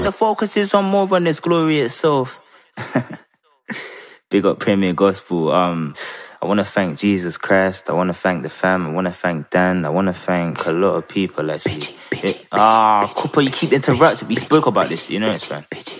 The focus is on more on this glory itself. Big up Premier Gospel. I want to thank Jesus Christ. I want to thank the fam. I want to thank Dan. I want to thank a lot of people, actually. Cooper, you keep interrupting. We spoke about this, you know it's fine.